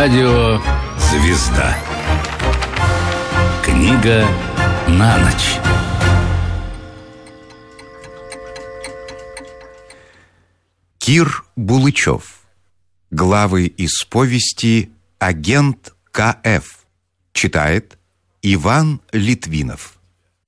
Радио «Звезда». Книга на ночь. Кир Булычев. Главы из повести «Агент К.Ф.». Читает Иван Литвинов.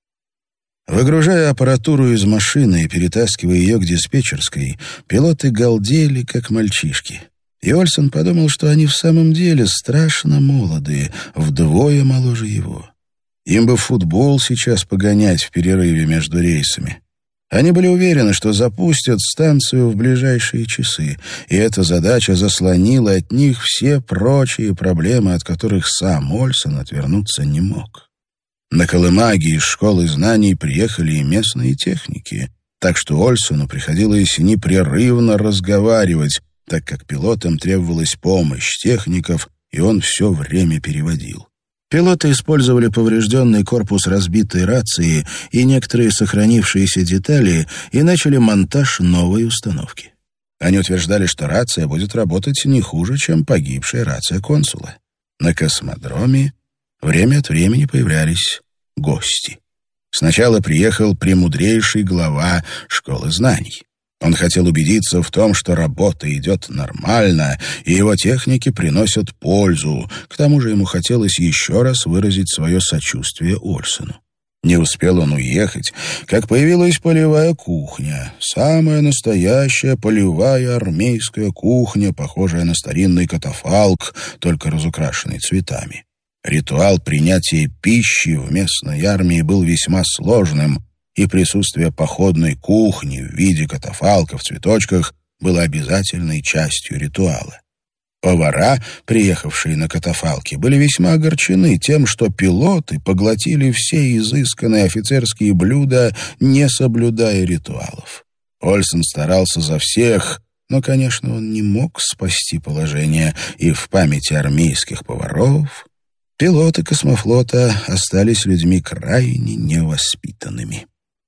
Выгружая аппаратуру из машины и перетаскивая ее к диспетчерской, пилоты галдели, как мальчишки. И Ольсон подумал, что они в самом деле страшно молодые, вдвое моложе его. Им бы футбол сейчас погонять в перерыве между рейсами. Они были уверены, что запустят станцию в ближайшие часы, и эта задача заслонила от них все прочие проблемы, от которых сам Ольсон отвернуться не мог. На Колымаге из школы знаний приехали и местные техники, так что Ольсону приходилось непрерывно разговаривать, так как пилотам требовалась помощь техников, и он все время переводил. Пилоты использовали поврежденный корпус разбитой рации и некоторые сохранившиеся детали и начали монтаж новой установки. Они утверждали, что рация будет работать не хуже, чем погибшая рация консула. На космодроме время от времени появлялись гости. Сначала приехал премудрейший глава школы знаний. Он хотел убедиться в том, что работа идет нормально, и его техники приносят пользу. К тому же ему хотелось еще раз выразить свое сочувствие Ольсону. Не успел он уехать, как появилась полевая кухня. Самая настоящая полевая армейская кухня, похожая на старинный катафалк, только разукрашенный цветами. Ритуал принятия пищи в местной армии был весьма сложным, и присутствие походной кухни в виде катафалка в цветочках было обязательной частью ритуала. Повара, приехавшие на катафалке, были весьма огорчены тем, что пилоты поглотили все изысканные офицерские блюда, не соблюдая ритуалов. Ольсон старался за всех, но, конечно, он не мог спасти положение, и в памяти армейских поваров пилоты космофлота остались людьми крайне невоспитанными.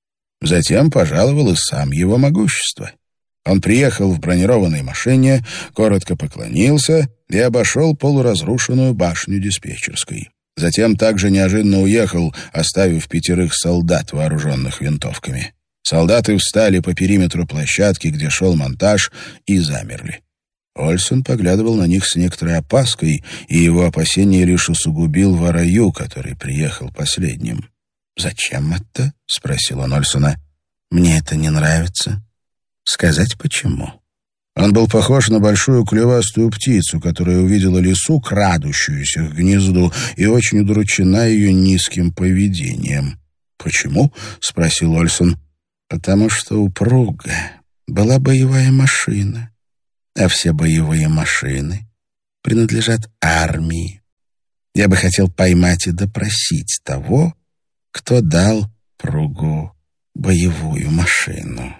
Затем пожаловал и сам его могущество. Он приехал в бронированной машине, коротко поклонился и обошел полуразрушенную башню диспетчерской. Затем также неожиданно уехал, оставив 5 солдат, вооруженных винтовками. Солдаты встали по периметру площадки, где шел монтаж, и замерли. Ольсон поглядывал на них с некоторой опаской, и его опасение лишь усугубил Вараю, который приехал последним. «Зачем это?» — спросил он Ольсона. «Мне это не нравится. Сказать почему?» Он был похож на большую клювастую птицу, которая увидела лису, крадущуюся к гнезду, и очень удручена ее низким поведением. «Почему?» — спросил Ольсон. «Потому что у Пруга была боевая машина, а все боевые машины принадлежат армии. Я бы хотел поймать и допросить того, кто дал Пругу боевую машину».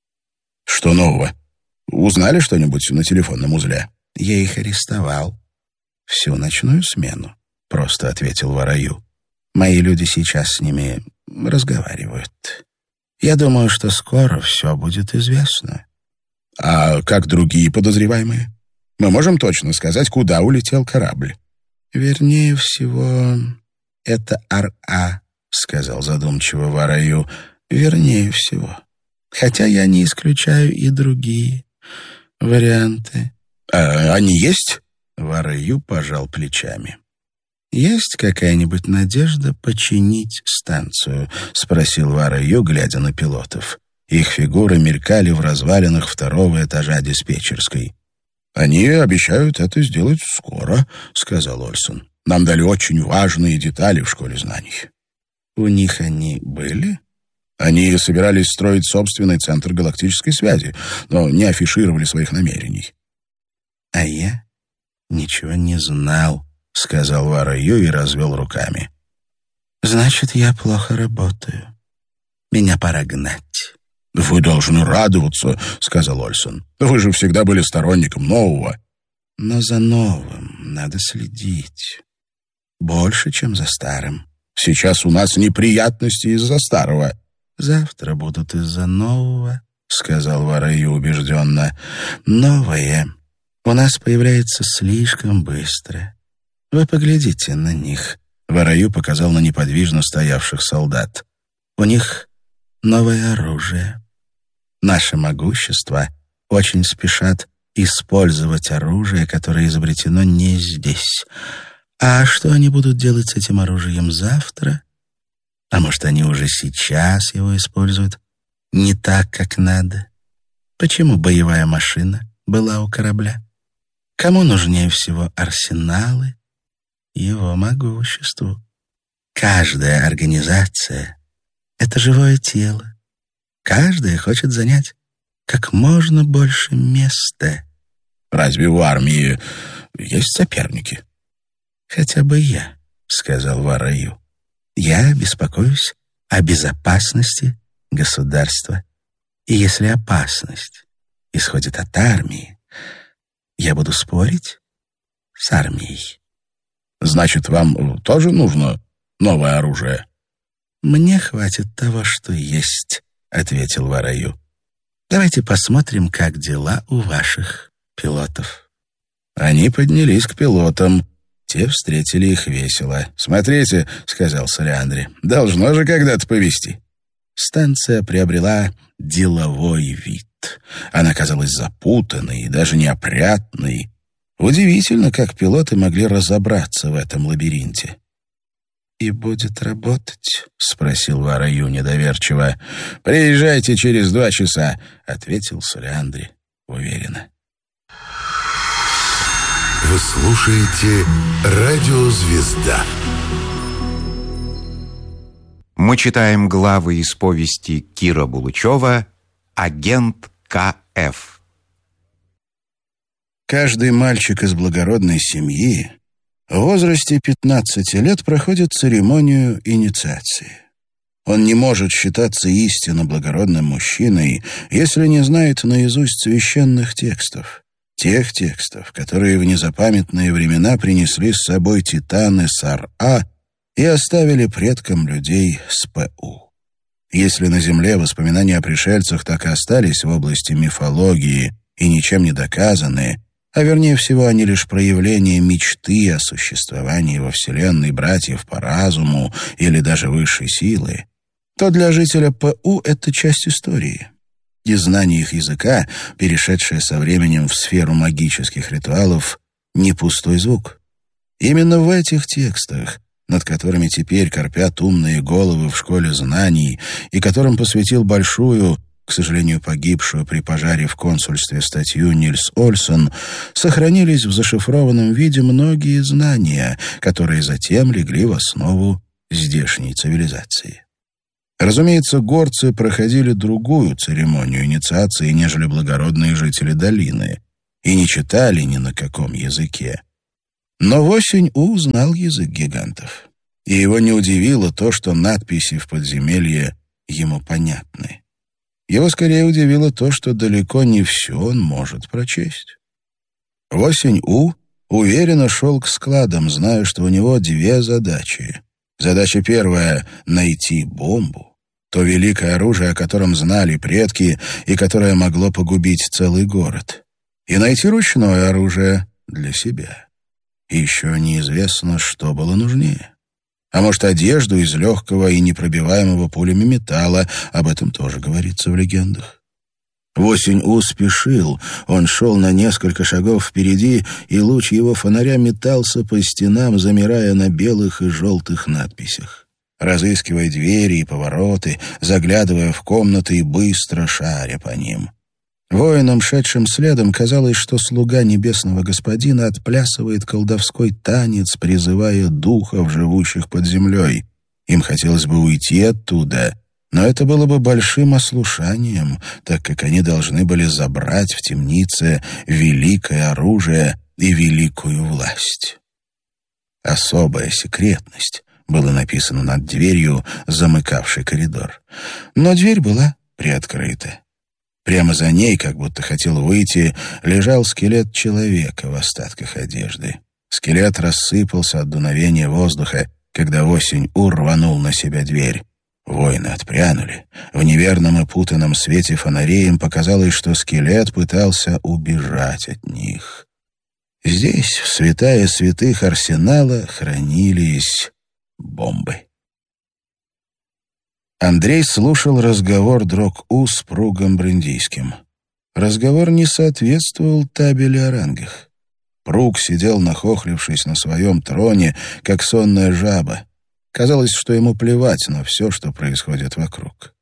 «Что нового? Узнали что-нибудь на телефонном узле?» «Я их арестовал. Всю ночную смену», — просто ответил Вараю. «Мои люди сейчас с ними разговаривают. Я думаю, что скоро все будет известно». «А как другие подозреваемые? Мы можем точно сказать, куда улетел корабль?» «Вернее всего, это Ар-А», — сказал задумчиво Вараю. «Вернее всего. Хотя я не исключаю и другие варианты». «А они есть?» — Вараю пожал плечами. «Есть какая-нибудь надежда починить станцию?» — спросил Вараю, глядя на пилотов. Их фигуры мелькали в развалинах 2-го этажа диспетчерской. «Они обещают это сделать скоро», — сказал Ольсон. «Нам дали очень важные детали в школе знаний». «У них они были?» «Они собирались строить собственный центр галактической связи, но не афишировали своих намерений». «А я ничего не знал», — сказал Вараю и развел руками. «Значит, я плохо работаю. Меня пора гнать». «Вы должны радоваться», — сказал Ольсон. «Вы же всегда были сторонником нового». «Но за новым надо следить. Больше, чем за старым». «Сейчас у нас неприятности из-за старого». «Завтра будут из-за нового», — сказал Вараю убежденно. «Новое у нас появляется слишком быстро. Вы поглядите на них». Вараю показал на неподвижно стоявших солдат. «У них новое оружие. Наше могущество очень спешат использовать оружие, которое изобретено не здесь. А что они будут делать с этим оружием завтра? А может, они уже сейчас его используют не так, как надо? Почему боевая машина была у корабля? Кому нужнее всего арсеналы? Его могуществу. Каждая организация — это живое тело. Каждая хочет занять как можно больше места. Разве в армии есть соперники? «Хотя бы я», — сказал Вараю. «Я беспокоюсь о безопасности государства. И если опасность исходит от армии, я буду спорить с армией». «Значит, вам тоже нужно новое оружие?» «Мне хватит того, что есть», — ответил Вараю. «Давайте посмотрим, как дела у ваших пилотов». Они поднялись к пилотам. Те встретили их весело. «Смотрите», — сказал Солиандри, — «должно же когда-то повезти». Станция приобрела деловой вид. Она казалась запутанной и даже неопрятной. Удивительно, как пилоты могли разобраться в этом лабиринте. «И будет работать?» — спросил Вараю недоверчиво. «Приезжайте через 2 часа», — ответил Солиандри уверенно. Вы слушаете «Радио Звезда». Мы читаем главы из повести Кира Булычева «Агент К.Ф.». Каждый мальчик из благородной семьи в возрасте 15 лет проходит церемонию инициации. Он не может считаться истинно благородным мужчиной, если не знает наизусть священных текстов. Тех текстов, которые в незапамятные времена принесли с собой титаны Сар-А и оставили предкам людей с П.У. Если на Земле воспоминания о пришельцах так и остались в области мифологии и ничем не доказаны, а вернее всего они лишь проявление мечты о существовании во Вселенной братьев по разуму или даже высшей силы, то для жителя П.У. это часть истории. И знание их языка, перешедшее со временем в сферу магических ритуалов, не пустой звук. Именно в этих текстах, над которыми теперь корпят умные головы в школе знаний и которым посвятил большую, к сожалению, погибшую при пожаре в консульстве статью Нильс Ольсон, сохранились в зашифрованном виде многие знания, которые затем легли в основу здешней цивилизации. Разумеется, горцы проходили другую церемонию инициации, нежели благородные жители долины, и не читали ни на каком языке. Но Восень-У знал язык гигантов, и его не удивило то, что надписи в подземелье ему понятны. Его скорее удивило то, что далеко не все он может прочесть. Восень-У уверенно шел к складам, зная, что у него 2 задачи. Задача первая — найти бомбу, то великое оружие, о котором знали предки и которое могло погубить целый город, и найти ручное оружие для себя. И еще неизвестно, что было нужнее. А может, одежду из легкого и непробиваемого пулями металла, об этом тоже говорится в легендах. Восень-У спешил, он шел на несколько шагов впереди, и луч его фонаря метался по стенам, замирая на белых и желтых надписях. Разыскивая двери и повороты, заглядывая в комнаты и быстро шаря по ним. Воинам, шедшим следом, казалось, что слуга небесного господина отплясывает колдовской танец, призывая духов, живущих под землей. Им хотелось бы уйти оттуда, но это было бы большим ослушанием, так как они должны были забрать в темнице великое оружие и великую власть. Особая секретность было написано над дверью, замыкавшей коридор. Но дверь была приоткрыта. Прямо за ней, как будто хотел выйти, лежал скелет человека в остатках одежды. Скелет рассыпался от дуновения воздуха, когда Восень-У рванул на себя дверь. Воины отпрянули. В неверном и путанном свете фонарей им показалось, что скелет пытался убежать от них. Здесь, в святая святых арсенала, хранились бомбы. Андрей слушал разговор Дрог-У с Пругом Брендейским. Разговор не соответствовал табели о рангах. Пруг сидел, нахохлившись на своем троне, как сонная жаба. Казалось, что ему плевать на все, что происходит вокруг.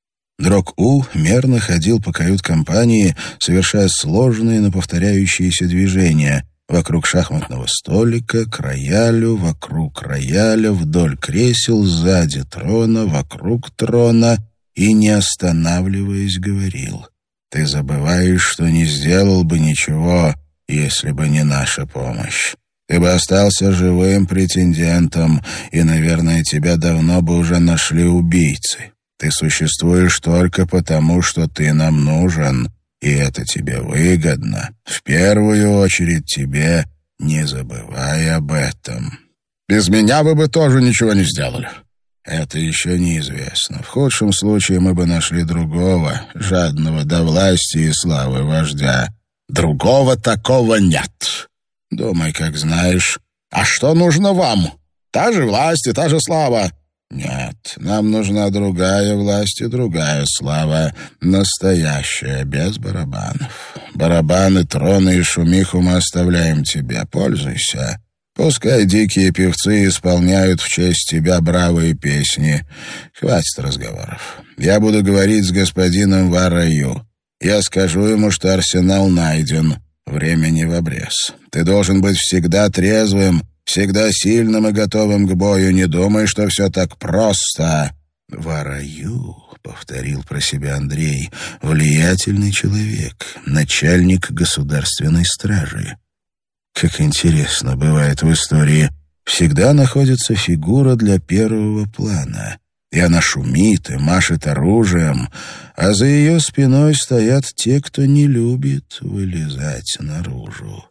Дрог-У мерно ходил по кают-компании, совершая сложные, но повторяющиеся движения вокруг шахматного столика, к роялю, вокруг рояля, вдоль кресел, сзади трона, вокруг трона и, не останавливаясь, говорил: «Ты забываешь, что не сделал бы ничего, если бы не наша помощь. Ты бы остался живым претендентом, и, наверное, тебя давно бы уже нашли убийцы. Ты существуешь только потому, что ты нам нужен, и это тебе выгодно. В первую очередь тебе, не забывай об этом. Без меня вы бы тоже ничего не сделали. Это еще неизвестно. В худшем случае мы бы нашли другого, жадного до власти и славы вождя. Другого такого нет. Думай, как знаешь. А что нужно вам? Та же власть и та же слава. Нет, нам нужна другая власть и другая слава, настоящая, без барабанов. Барабаны, троны и шумиху мы оставляем тебе, пользуйся. Пускай дикие певцы исполняют в честь тебя бравые песни. Хватит разговоров. Я буду говорить с господином Вараю. Я скажу ему, что арсенал найден. Времени в обрез. Ты должен быть всегда трезвым, всегда сильным и готовым к бою. Не думай, что все так просто. Вараю, повторил про себя Андрей, влиятельный человек, начальник государственной стражи. Как интересно бывает в истории. Всегда находится фигура для первого плана. И она шумит и машет оружием, а за ее спиной стоят те, кто не любит вылезать наружу.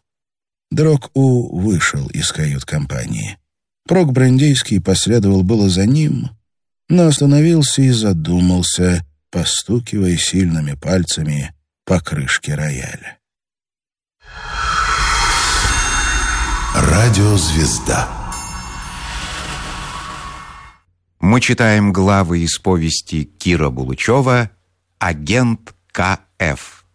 Дрог-У вышел из кают-компании. Прог Брендейский последовал было за ним, но остановился и задумался, постукивая сильными пальцами по крышке рояля. Радиозвезда. Мы читаем главы из повести Кира Булычева «Агент К.Ф.».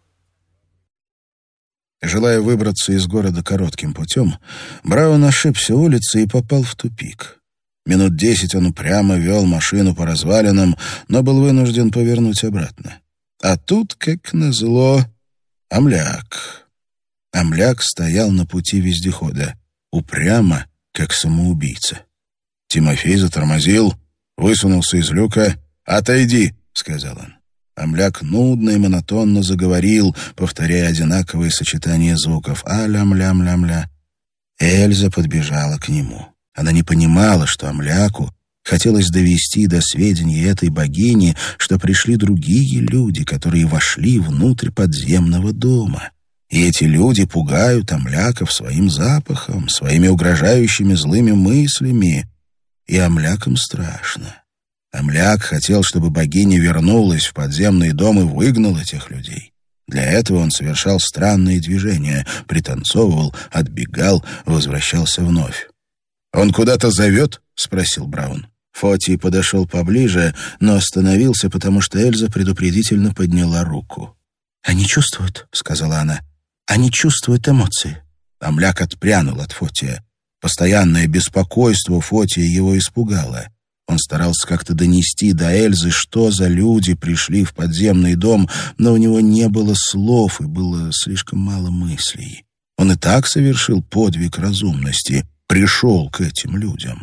Желая выбраться из города коротким путем, Браун ошибся улицей и попал в тупик. Минут 10 он упрямо вел машину по развалинам, но был вынужден повернуть обратно. А тут, как назло, Амляк. Амляк стоял на пути вездехода, упрямо, как самоубийца. Тимофей затормозил, высунулся из люка. «Отойди», — сказал он. Амляк нудно и монотонно заговорил, повторяя одинаковые сочетания звуков «а-лям-лям-лям-ля». Эльза подбежала к нему. Она не понимала, что Амляку хотелось довести до сведения этой богини, что пришли другие люди, которые вошли внутрь подземного дома. И эти люди пугают Амляков своим запахом, своими угрожающими злыми мыслями. И Амлякам страшно. Амляк хотел, чтобы богиня вернулась в подземный дом и выгнал этих людей. Для этого он совершал странные движения, пританцовывал, отбегал, возвращался вновь. «Он куда-то зовет?» — спросил Браун. Фотий подошел поближе, но остановился, потому что Эльза предупредительно подняла руку. «Они чувствуют», — сказала она. «Они чувствуют эмоции». Амляк отпрянул от Фотия. Постоянное беспокойство Фотия его испугало. Он старался как-то донести до Эльзы, что за люди пришли в подземный дом, но у него не было слов и было слишком мало мыслей. Он и так совершил подвиг разумности, пришел к этим людям.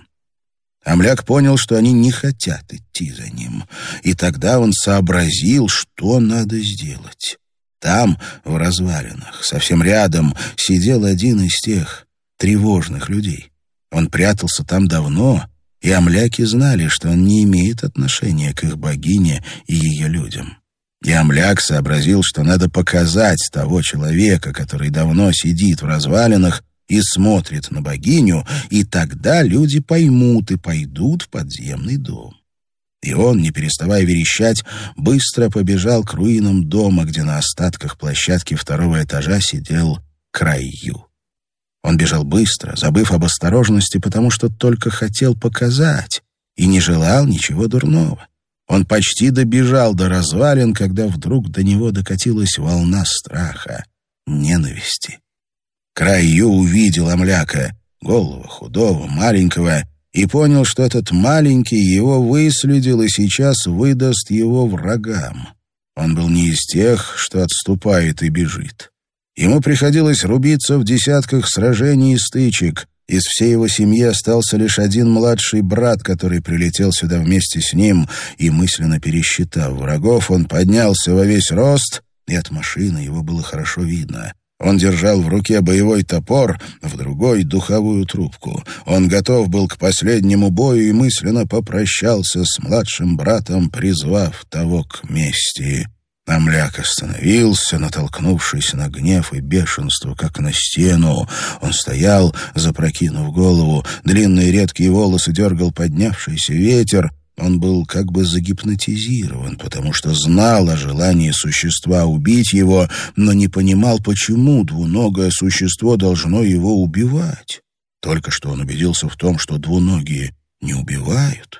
Амляк понял, что они не хотят идти за ним, и тогда он сообразил, что надо сделать. Там, в развалинах, совсем рядом, сидел один из тех тревожных людей. Он прятался там давно, и амляки знали, что он не имеет отношения к их богине и ее людям. И Амляк сообразил, что надо показать того человека, который давно сидит в развалинах и смотрит на богиню, и тогда люди поймут и пойдут в подземный дом. И он, не переставая верещать, быстро побежал к руинам дома, где на остатках площадки второго этажа сидел Краю. Он бежал быстро, забыв об осторожности, потому что только хотел показать и не желал ничего дурного. Он почти добежал до развалин, когда вдруг до него докатилась волна страха, ненависти. Край-Ю увидел Амляка, голого, худого, маленького, и понял, что этот маленький его выследил и сейчас выдаст его врагам. Он был не из тех, что отступает и бежит. Ему приходилось рубиться в десятках сражений и стычек. Из всей его семьи остался лишь один младший брат, который прилетел сюда вместе с ним, и, мысленно пересчитав врагов, он поднялся во весь рост, и от машины его было хорошо видно. Он держал в руке боевой топор, в другой — духовую трубку. Он готов был к последнему бою и мысленно попрощался с младшим братом, призвав того к мести. Амляк остановился, натолкнувшись на гнев и бешенство, как на стену. Он стоял, запрокинув голову, длинные редкие волосы дергал поднявшийся ветер. Он был как бы загипнотизирован, потому что знал о желании существа убить его, но не понимал, почему двуногое существо должно его убивать. Только что он убедился в том, что двуногие не убивают.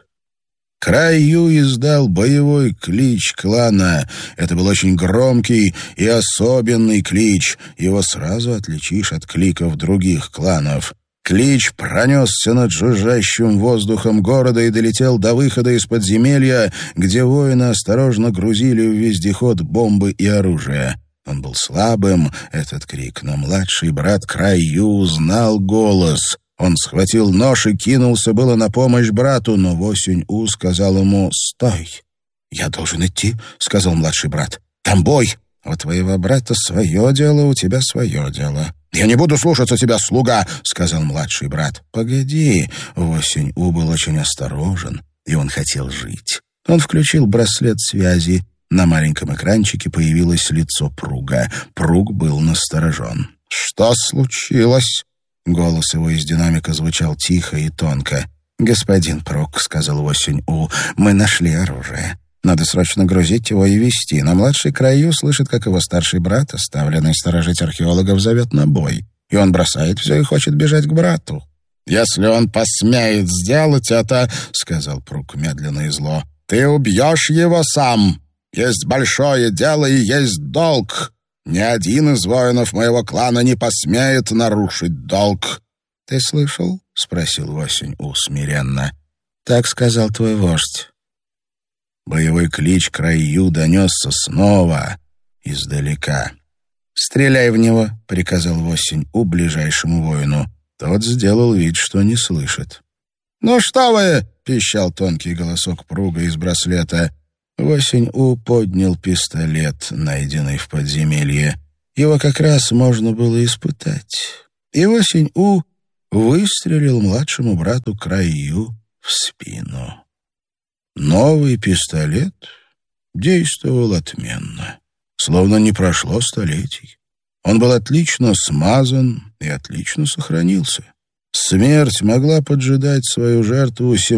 Край-Ю издал боевой клич клана. Это был очень громкий и особенный клич. Его сразу отличишь от кликов других кланов. Клич пронесся над жужжащим воздухом города и долетел до выхода из подземелья, где воины осторожно грузили в вездеход бомбы и оружие. Он был слабым, этот крик, но младший брат Край-Ю узнал голос. Он схватил нож и кинулся было на помощь брату, но Восень-У сказал ему «Стой!» «Я должен идти», — сказал младший брат. «Там бой! У твоего брата свое дело, у тебя свое дело». «Я не буду слушаться тебя, слуга», — сказал младший брат. «Погоди». Восень-У был очень осторожен, и он хотел жить. Он включил браслет связи. На маленьком экранчике появилось лицо Пруга. Пруг был насторожен. «Что случилось?» Голос его из динамика звучал тихо и тонко. «Господин Пруг», — сказал Восень-У, — «мы нашли оружие. Надо срочно грузить его и везти. Но младший Край-Ю слышит, как его старший брат, оставленный сторожить археологов, зовет на бой. И он бросает все и хочет бежать к брату». «Если он посмеет сделать это, — сказал Пруг медленно и зло, — ты убьешь его сам. Есть большое дело и есть долг. Ни один из воинов моего клана не посмеет нарушить долг». «Ты слышал?» — спросил Восень-У смиренно. «Так сказал твой вождь». Боевой клич Край-Ю донесся снова издалека. «Стреляй в него», — приказал Восень-У ближайшему воину. Тот сделал вид, что не слышит. «Ну что вы!» — пищал тонкий голосок Пруга из браслета. Восень-У поднял пистолет, найденный в подземелье. Его как раз можно было испытать. И Восень-У выстрелил младшему брату Край-Ю в спину. Новый пистолет действовал отменно, словно не прошло столетий. Он был отлично смазан и отлично сохранился. Смерть могла поджидать свою жертву